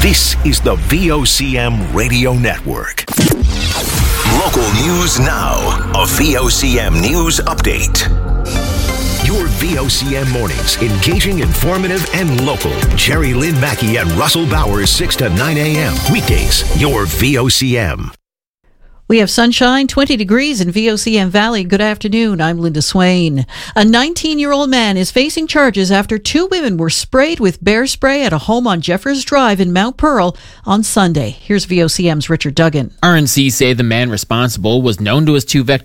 This is the VOCM Radio Network. Local news now. A VOCM news update. Your VOCM mornings, engaging, informative, and local. Jerry Lynn Mackey and Russell Bowers, 6 to 9 a.m. Weekdays, your VOCM. We have sunshine, 20 degrees in VOCM Valley. Good afternoon. I'm Linda Swain. A 19-year-old man is facing charges after two women were sprayed with bear spray at a home on Jeffers Drive in Mount Pearl on Sunday. Here's VOCM's Richard Duggan. RNC say the man responsible was known to his two victims